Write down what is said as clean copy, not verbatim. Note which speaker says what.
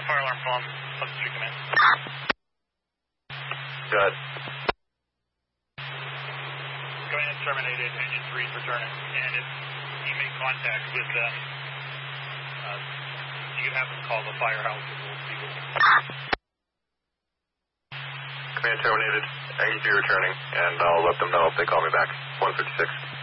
Speaker 1: fire alarm phone, Pleasant Street Command.
Speaker 2: Good.
Speaker 1: Command terminated, engine 3 is returning, and if you make contact with them, you can have them call the firehouse and we'll see what.
Speaker 2: Command terminated, engine 3 returning, and I'll let them know if they call me back. 156.